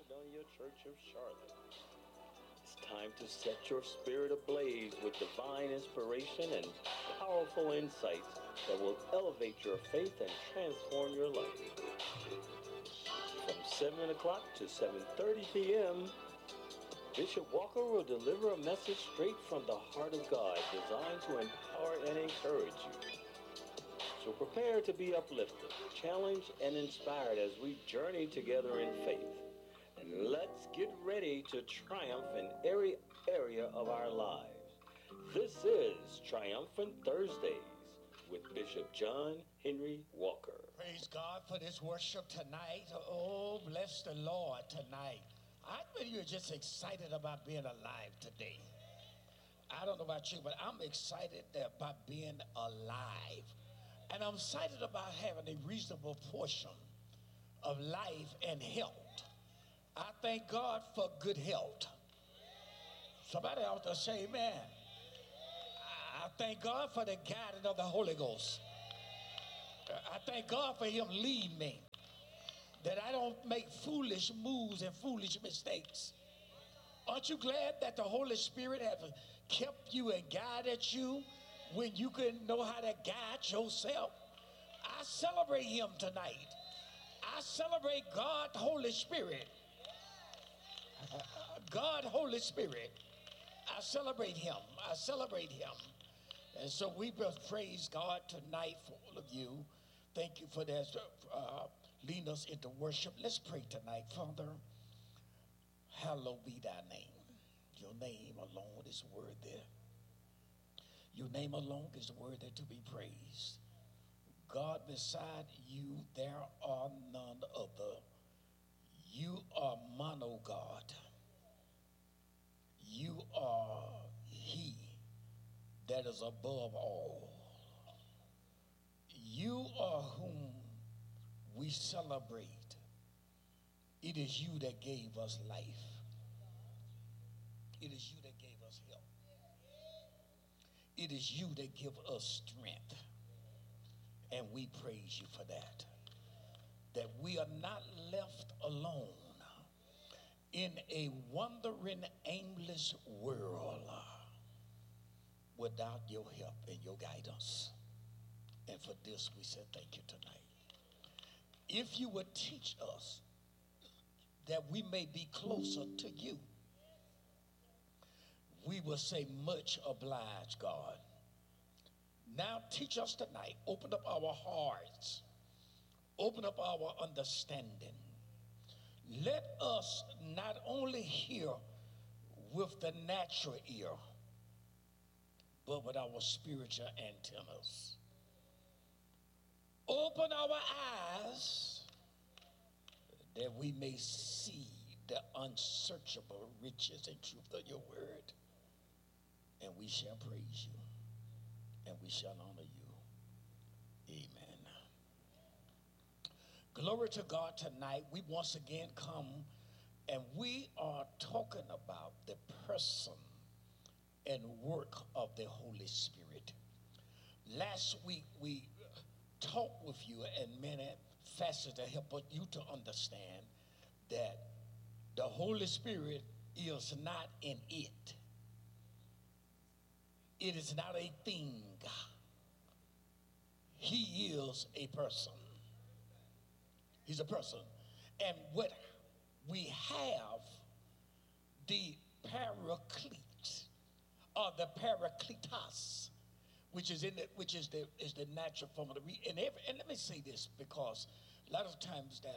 Macedonia Church of Charlotte. It's time to set your spirit ablaze with divine inspiration and powerful insights that will elevate your faith and transform your life. From 7 o'clock to 7:30 p.m., Bishop Walker will deliver a message straight from the heart of God designed to empower and encourage you. So prepare to be uplifted, challenged, and inspired as we journey together in faith. And let's get ready to triumph in every area of our lives. This is Triumphant Thursdays with Bishop John Henry Walker. Praise God for this worship tonight. Oh, bless the Lord tonight. I bet you're just excited about being alive today. I don't know about you, but I'm excited about being alive. And I'm excited about having a reasonable portion of life and health. I thank God for good health. Somebody ought to say amen. I thank God for the guidance of the Holy Ghost. I thank God for him leading me, that I don't make foolish moves and foolish mistakes. Aren't you glad that the Holy Spirit has kept you and guided you when you couldn't know how to guide yourself? I celebrate him tonight. I celebrate God, Holy Spirit. God, Holy Spirit. I celebrate him. I celebrate him. And so we praise God tonight for all of you. Thank you for that, leading us into worship. Let's pray tonight. Father, hallowed be thy name. Your name alone is worthy. Your name alone is worthy to be praised. God, beside you, there are none other. You are mono God. You are he that is above all. You are whom we celebrate. It is you that gave us life. It is you that gave us health. It is you that give us strength. And we praise you for that. That we are not left alone in a wandering, aimless world without your help and your guidance. And for this we say thank you tonight. If you would teach us that we may be closer to you, we will say much obliged, God. Now teach us tonight. Open up our hearts. Open up our understanding. Let us not only hear with the natural ear, but with our spiritual antennas. Open our eyes that we may see the unsearchable riches and truth of your word. And we shall praise you, and we shall honor you. Amen. Glory to God tonight. We once again come, and we are talking about the person and work of the Holy Spirit. Last week we talked with you in many facets to help you to understand that the Holy Spirit is not in it. It is not a thing. He is a person. He's a person. And what we have, the paraclete, or the parakletos, which is the natural form of the and let me say this, because a lot of times that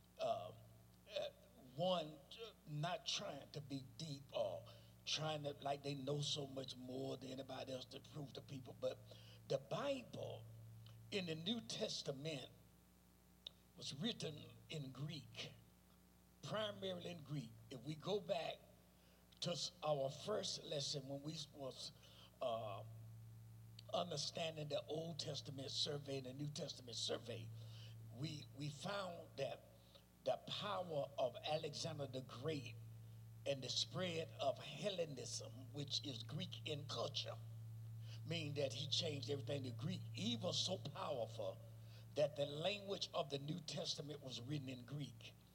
one not trying to be deep or trying to like they know so much more than anybody else to prove to people, but the Bible in the New Testament was written in Greek, primarily in Greek. If we go back to our first lesson when we was understanding the Old Testament survey and the New Testament survey, we found that the power of Alexander the Great and the spread of Hellenism, which is Greek in culture, meaning that he changed everything to Greek. He was so powerful that the language of the New Testament was written in Greek.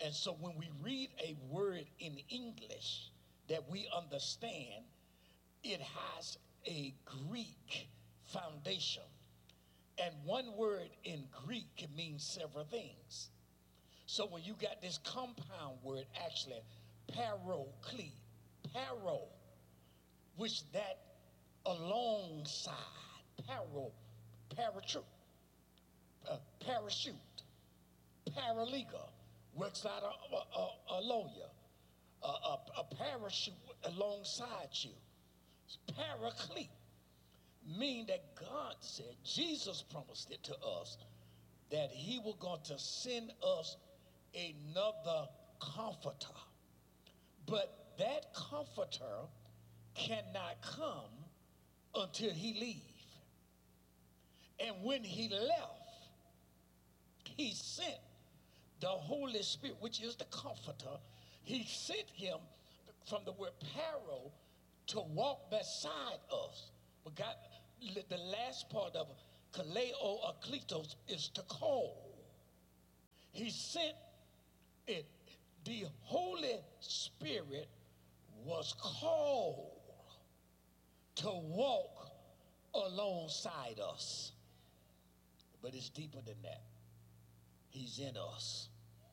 And so when we read a word in English that we understand, it has a Greek foundation. And one word in Greek can mean several things. So when you got this compound word, actually, paraclete, paro, which that alongside, parachute, parachute, paralegal, works like a lawyer, a parachute alongside you. Paraclete mean that God said, Jesus promised it to us, that he was going to send us another comforter. But that comforter cannot come until he leave. And when he left, he sent the Holy Spirit, which is the comforter. He sent him from the word paro to walk beside us. But God, the last part of kaleo or kletos is to call. He sent it. The Holy Spirit was called to walk alongside us. But it's deeper than that. He's in us.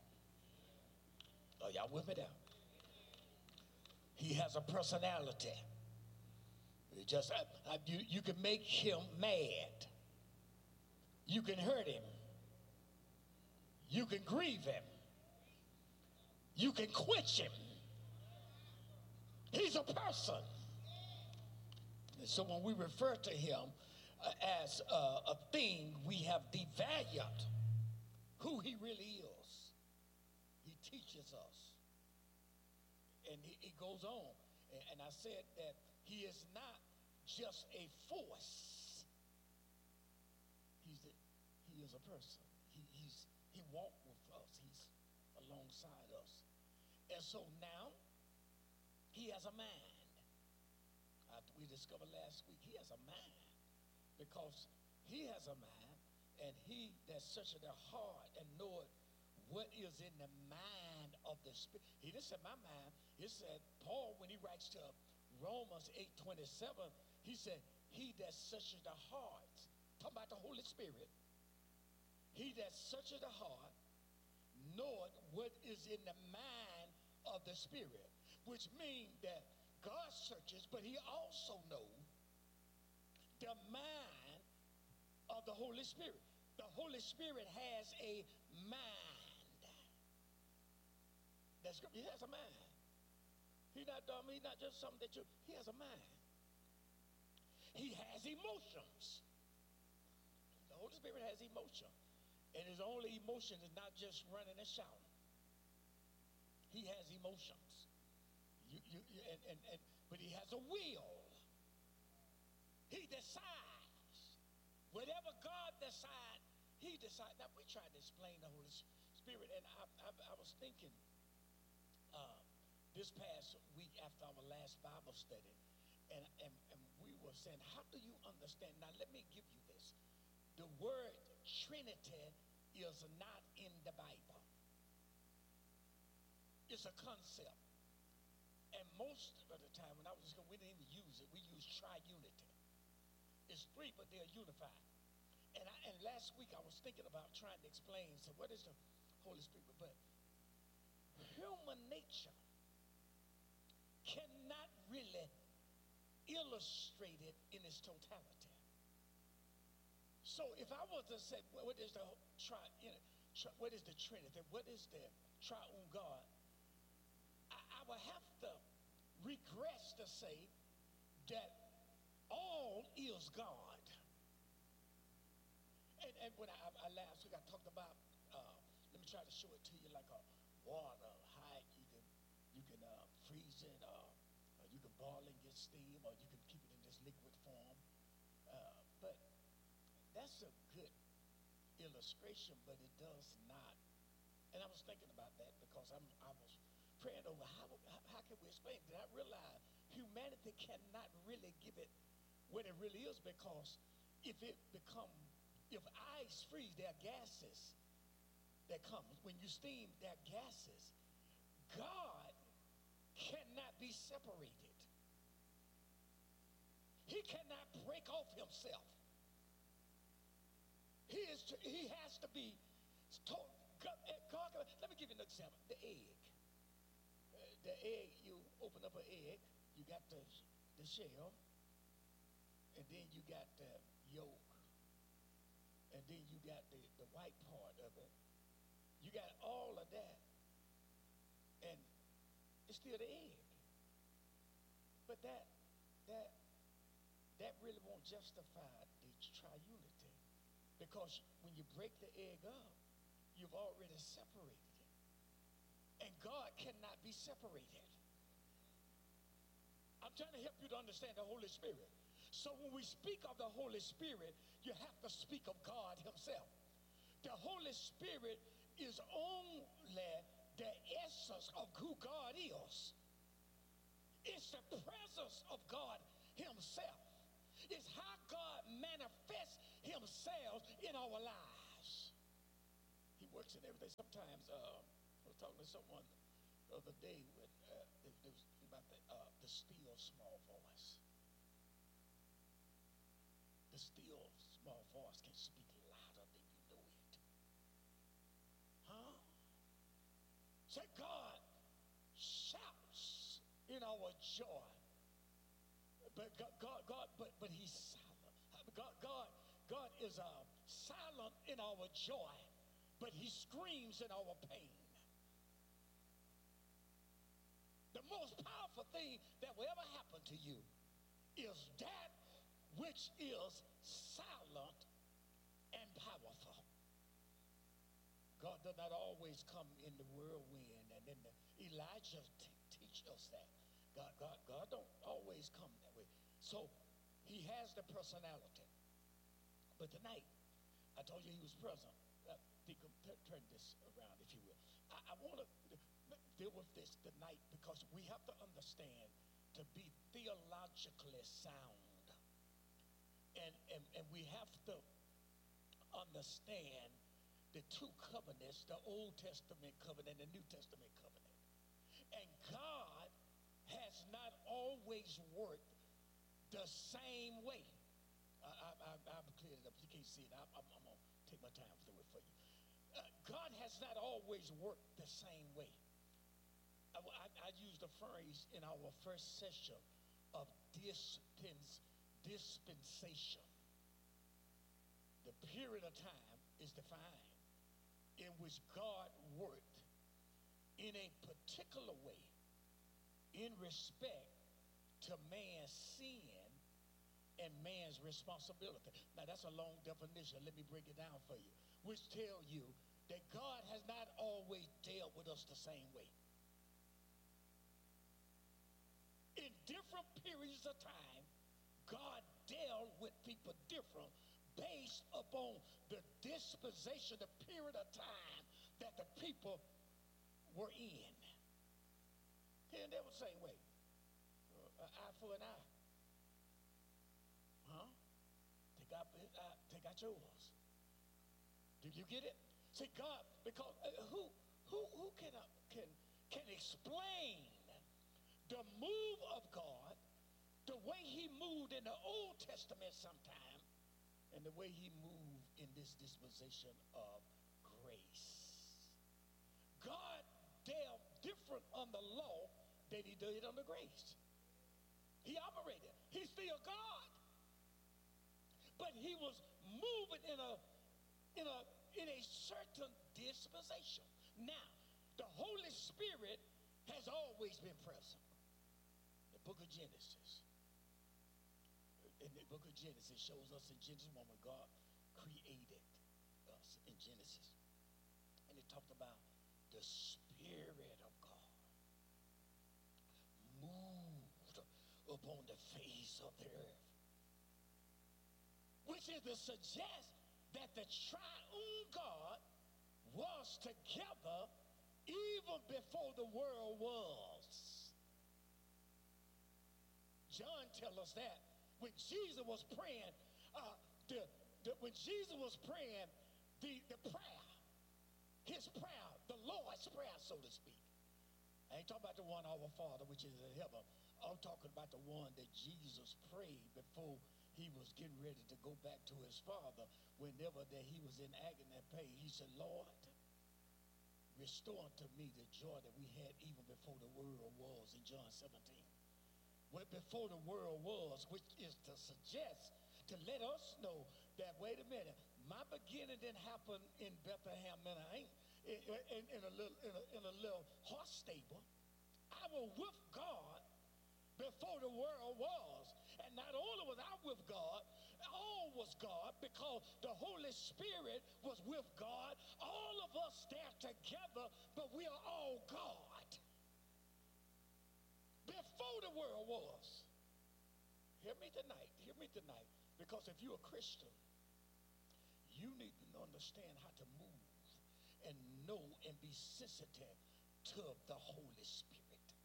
Are y'all with me there? He has a personality. It just you can make him mad. You can hurt him. You can grieve him. You can quench him. He's a person. And so when we refer to him as a thing, we have devalued who he really is. He teaches us. And he goes on. And I said that he is not just a force. He is a person. He walked with us. He's alongside us. And so now he has a mind. We discovered last week he has a mind, because he has a mind, and he that searcheth the heart and knoweth what is in the mind of the Spirit. He didn't say my mind. He said, Paul, when he writes to Romans 8:27, he said, he that searches the heart, talking about the Holy Spirit, he that searches the heart knoweth what is in the mind of the Spirit, which means that God searches, but he also knows the mind of the Holy Spirit. The Holy Spirit has a mind. That's scripture. He has a mind. He's not dumb. He's not just something that he has a mind. He has emotions. The Holy Spirit has emotion. And his only emotion is not just running and shouting. He has emotions. But he has a will. He decides. Whatever God decides, he decides. Now, we tried to explain the Holy Spirit, and I was thinking this past week after our last Bible study, and we were saying, how do you understand? Now, let me give you this. The word Trinity is not in the Bible. It's a concept. And most of the time, when I was we didn't even use it. We use triunity. It's three, but they're unified. And last week I was thinking about trying to explain, so what is the Holy Spirit? But human nature cannot really illustrate it in its totality. So if I was to say, what is the what is the Trinity? What is the triune God? I would have to regress to say that all is God. And when I last week I talked about, let me try to show it to you like a water, how you can freeze it, you can boil and get steam, or you can keep it in this liquid form. But that's a good illustration, but it does not. And I was thinking about that because I was praying over how can we explain it? Did I realize humanity cannot really give it what it really is, because if ice freeze, there are gases that comes when you steam their gases. God cannot be separated. He cannot break off himself. He has to be told. God, let me give you an example. The egg. The egg, you open up an egg, you got the shell, and then you got the yolk, and then you got the white part of it. You got all of that, and it's still the egg. But that really won't justify the triunity, because when you break the egg up, you've already separated it. And God cannot be separated. I'm trying to help you to understand the Holy Spirit. So when we speak of the Holy Spirit, you have to speak of God himself. The Holy Spirit is only the essence of who God is. It's the presence of God himself. It's how God manifests himself in our lives. He works in everything. Sometimes I was talking to someone the other day with it was about the still small voice. The still small voice can speak louder than you know it. Huh? Say, God shouts in our joy. But but he's silent. God is silent in our joy, but he screams in our pain. The most powerful thing that will ever happen to you is that which is silent and powerful. God does not always come in the whirlwind, and then Elijah teach us that. God don't always come that way. So he has the personality. But tonight, I told you he was present. Turn this around, if you will. I want to deal with this tonight because we have to understand to be theologically sound. And we have to understand the two covenants, the Old Testament covenant and the New Testament covenant. And God has not always worked the same way. I've cleared it up. You can't see it. I'm going to take my time through it for you. God has not always worked the same way. I used a phrase in our first session of dispensation. The period of time is defined in which God worked in a particular way in respect to man's sin and man's responsibility. Now that's a long definition. Let me break it down for you, which tell you that God has not always dealt with us the same way. In different periods of time, God dealt with people different based upon the dispensation, the period of time that the people were in. And they were the same way. An eye for an eye. Huh? Take out yours. Do you get it? See, God, because who can explain the move of God, the way he moved in the Old Testament sometime, and the way he moved in this dispensation of grace. God dealt different on the law than he did on the grace. He operated. He's still God. But he was moving in a certain dispensation. Now, the Holy Spirit has always been present. The book of Genesis. In the book of Genesis shows us in Genesis 1 when God created us in Genesis. And it talked about the Spirit of God moved upon the face of the earth. Which is to suggest that the triune God was together even before the world was. John tells us that when Jesus was praying, the prayer, his prayer, the Lord's prayer, so to speak. I ain't talking about the one, our Father, which is in heaven. I'm talking about the one that Jesus prayed before he was getting ready to go back to his Father. Whenever that he was in agony and pain, he said, Lord, restore unto me the joy that we had even before the world was, in John 17. Well, before the world was, which is to suggest, to let us know that, wait a minute, my beginning didn't happen in Bethlehem, in a little horse stable. I was with God before the world was. And not only was I with God, all was God, because the Holy Spirit was with God. All of us there together, but we are all God. Before the world was. Hear me tonight, because if you're a Christian, you need to understand how to move and know and be sensitive to the Holy Spirit.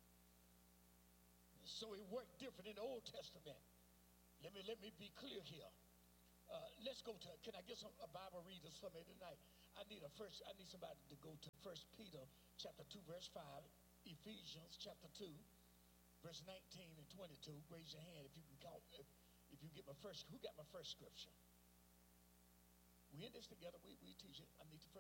So it worked different in the Old Testament. Let me be clear here. Let's go to, can I get a Bible reader for me tonight? I need somebody to go to 1 Peter chapter 2, verse 5, Ephesians chapter 2, verse 19 and 22. Raise your hand if you can count, if you get my first, who got my first scripture? We in this together, we teach it. I need the first.